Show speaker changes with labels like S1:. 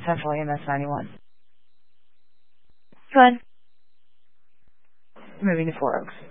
S1: Central EMS 91.
S2: Go ahead.
S1: Moving to Four Oaks.